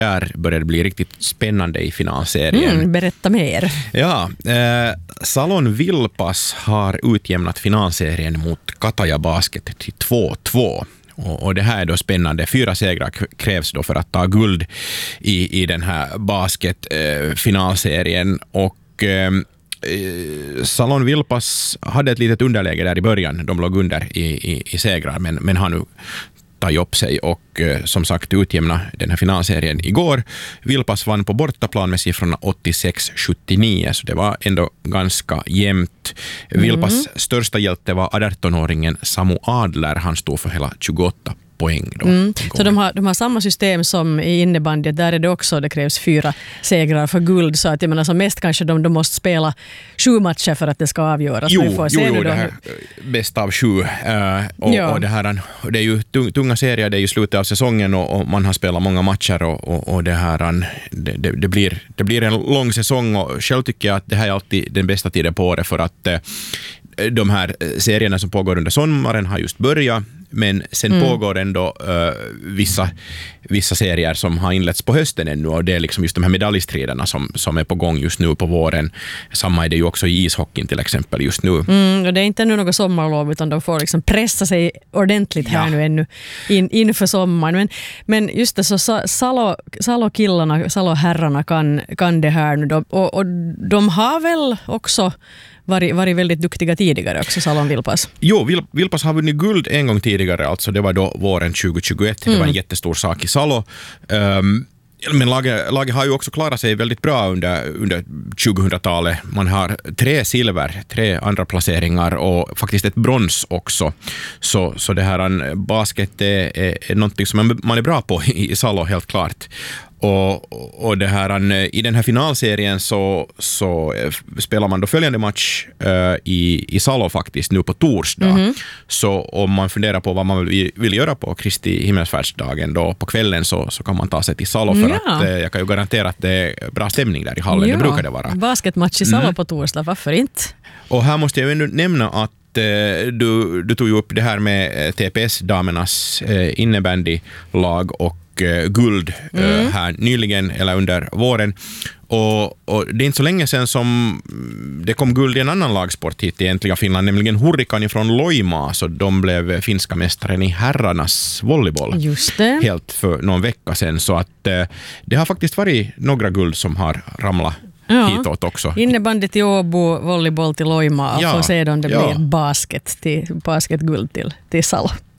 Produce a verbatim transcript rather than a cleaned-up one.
där börjar det bli riktigt spännande i finalserien. Mm, berätta mer. Ja, eh, Salon Vilpas har utjämnat finalserien mot Kataja Basket till två två. Och, och det här är då spännande. Fyra segrar krävs då för att ta guld i, i den här basketfinalserien. Eh, och eh, Salon Vilpas hade ett litet underläge där i början. De låg under i, i, i segrar, men, men har nu tagit upp sig och eh, som sagt utjämna den här finalserien igår. Vilpas vann på bortaplan med siffrorna åttiosex sjuttionio, så det var ändå ganska jämnt. Mm. Vilpas största hjälte var artonåringen Samu Adler. Han stod för hela tjugoåtta poäng då. Mm. Så de har, de har samma system som i innebandy. Där är det också, det krävs fyra segrar för guld. Så att jag menar, som mest kanske de, de måste spela sju matcher för att det ska avgöras. Jo, vi får jo, se jo nu det här bäst av sju. Uh, och, ja. och det, här, det är ju tunga serier, det är ju slutet av säsongen och, och man har spelat många matcher och, och, och det här det, det, det, blir, det blir en lång säsong och själv tycker jag att det här är alltid den bästa tiden på året för att uh, de här serierna som pågår under sommaren har just börjat. Men sen mm. pågår ändå uh, vissa, vissa serier som har inletts på hösten ännu och det är liksom just de här medaljstriderna som, som är på gång just nu på våren. Samma är det ju också i ishockeyn till exempel just nu. Mm, och det är inte nu något sommarlov utan de får liksom pressa sig ordentligt här ja. nu ännu in, inför sommaren. Men, men just det, så Salo, Salo-killarna, Salo-herrarna kan, kan det här nu då. Och, och de har väl också varit, varit väldigt duktiga tidigare också, Salon Vilpas. Jo, Vil, Vilpas har vunnit guld en gång tidigare, alltså det var då våren tjugohundratjugoett. Mm. Det var en jättestor sak i Salo. Um, men laget, laget har ju också klarat sig väldigt bra under, under tjugohundratalet. Man har tre silver, tre andra placeringar och faktiskt ett brons också. Så, så det här basket är, är, är något som man är bra på i, i Salo helt klart. Och, och det här, i den här finalserien så, så spelar man då följande match uh, i, i Salo faktiskt nu på torsdag. Mm-hmm. Så om man funderar på vad man vill, vill göra på Kristi himmelsfärdsdagen då på kvällen så, så kan man ta sig till Salo för ja. att uh, jag kan ju garantera att det är bra stämning där i hallen. Ja. Det brukar det vara. Basketmatch i Salo mm. på torsdag, varför inte? Och här måste jag ju nämna att du, du tog ju upp det här med T P S-damernas uh, innebandylag och guld mm. här nyligen eller under våren och, och det är inte så länge sedan som det kom guld i en annan lagsport hit i äntliga Finland, nämligen Hurrikan från Loimaa, så de blev finska mästaren i herrarnas volleyboll. Just det. Helt för någon vecka sedan, så att det har faktiskt varit några guld som har ramlat ja. hitåt också. Innebandy till Åbo, volleyboll till Loimaa och ja. får se om det ja. blir basket till basketguld till, till Salo.